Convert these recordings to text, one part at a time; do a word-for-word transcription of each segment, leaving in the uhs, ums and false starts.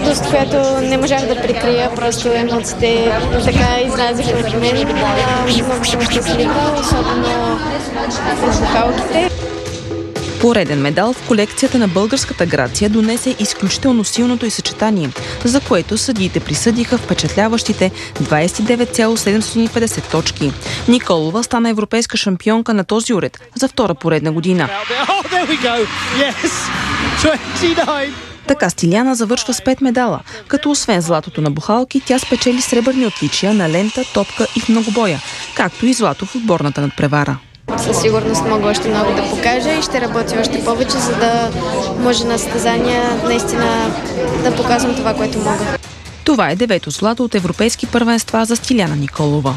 радост, която не можах да прикрия, просто емоциите така излязаха от мен. Много съм щастлива, особено с бухалките. Пореден медал в колекцията на българската Грация донесе изключително силното й съчетание, за което съдиите присъдиха впечатляващите двадесет и девет цяло седемстотин и петдесет точки. Николова стана европейска шампионка на този уред за втора поредна година. Така Стиляна завършва с пет медала, като освен златото на бухалки, тя спечели сребърни отличия на лента, топка и в многобоя, както и злато в отборната надпревара. Със сигурност мога още много да покажа и ще работя още повече, за да може на състезания наистина да показвам това, което мога. Това е девето злато от европейски първенства за Стиляна Николова.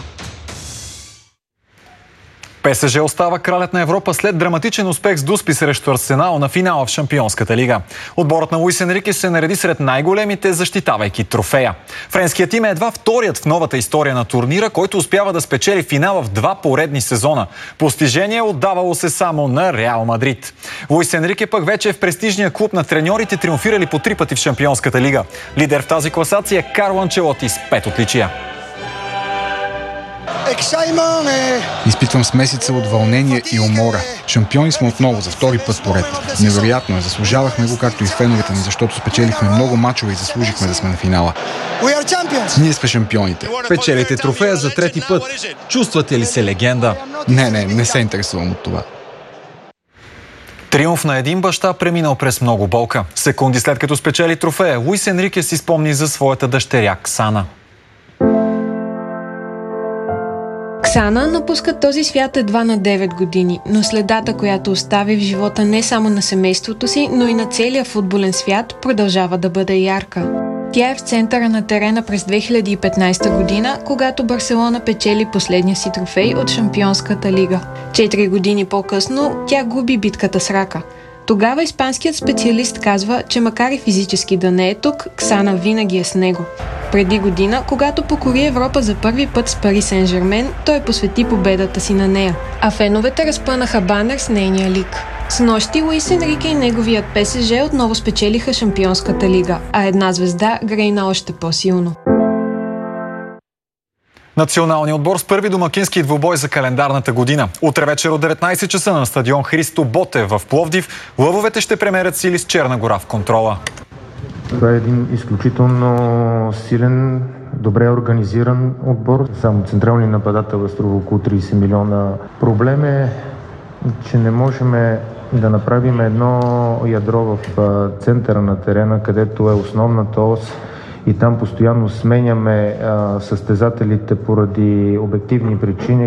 ПСЖ остава кралят на Европа след драматичен успех с Дуспи срещу Арсенал на финала в Шампионската лига. Отборът на Луис Енрике се нареди сред най-големите, защитавайки трофея. Френският тим е едва вторият в новата история на турнира, който успява да спечели финала в два поредни сезона. Постижение отдавало се само на Реал Мадрид. Луис Енрике пък вече е в престижния клуб на треньорите, триумфирали по три пъти в Шампионската лига. Лидер в тази класация е Карло Анчелоти с пет отличия. Изпитвам смесица от вълнение и умора. Шампиони сме отново за втори път поред. Невероятно е. Заслужавахме го, както и феновете ни, защото спечелихме много мачове и заслужихме да сме на финала. Ние сме шампионите. Печелите трофея за трети път. Чувствате ли се легенда? Не, не, не се интересувам от това. Триумф на един баща преминал през много болка. Секунди след като спечели трофея, Луис Енрике си спомни за своята дъщеря Ксана. Ксана напуска този свят едва на девет години, но следата, която остави в живота не само на семейството си, но и на целия футболен свят, продължава да бъде ярка. Тя е в центъра на терена през две хиляди и петнадесета година, когато Барселона печели последния си трофей от Шампионската лига. Четири години по-късно тя губи битката с рака. Тогава испанският специалист казва, че макар и физически да не е тук, Ксана винаги е с него. Преди година, когато покори Европа за първи път с Пари Сен-Жермен, той посвети победата си на нея. А феновете разпънаха банер с нейния лик. Снощи Луис Енрике и неговият ПСЖ отново спечелиха Шампионската лига, а една звезда грейна още по-силно. Националният отбор с първи домакински двубой за календарната година. Утре вечер от деветнадесет часа на стадион Христо Ботев в Пловдив лъвовете ще премерят сили с Черна гора в контрола. Това е един изключително силен, добре организиран отбор. Само централният нападател е струва около тридесет милиона. Проблем е, че не можем да направим едно ядро в центъра на терена, където е основната ос, и там постоянно сменяме а, състезателите поради обективни причини.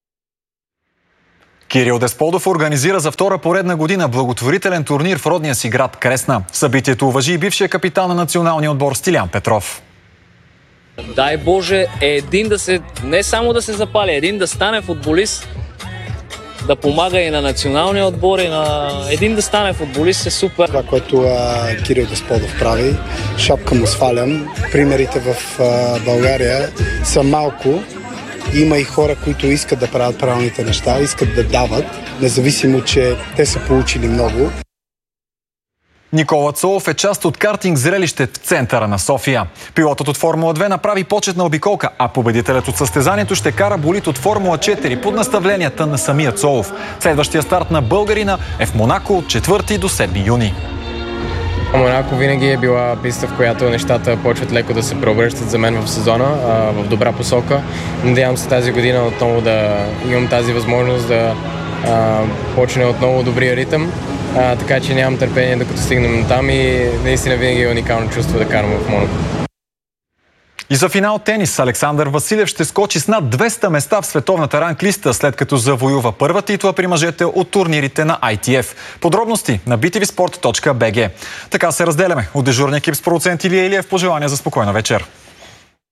Кирил Десподов организира за втора поредна година благотворителен турнир в родния си град Кресна. Събитието уважи и бившия капитан на националния отбор Стилян Петров. Дай Боже, един да се, не само да се запали, един да стане футболист, да помага и на националния отбор, и на един да стане футболист е супер. Това, което а, Кирил Десподов прави, шапка му свалям. Примерите в а, България са малко. Има и хора, които искат да правят правилните неща, искат да дават, независимо, че те са получили много. Никола Цолов е част от картинг зрелище в центъра на София. Пилотът от Формула две направи почетна обиколка, а победителят от състезанието ще кара болид от Формула четири под наставленията на самия Цолов. Следващия старт на българина е в Монако от четвърти до седми юни. Монако винаги е била писта, в която нещата почват леко да се преобръщат за мен в сезона, в добра посока. Надявам се тази година отново да имам тази възможност да а, почне отново добрия ритъм. А, така че нямам търпение докато стигнем там и наистина винаги е уникално чувство да карам в Монако. И за финал тенис Александър Василев ще скочи с над двеста места в световната ранглиста, след като завоюва първа титла при мъжете от турнирите на ай ти еф. Подробности на би ти ви спорт точка би джи. Така се разделяме. От дежурния екип с продуцент Илия Илиев пожелания за спокойна вечер.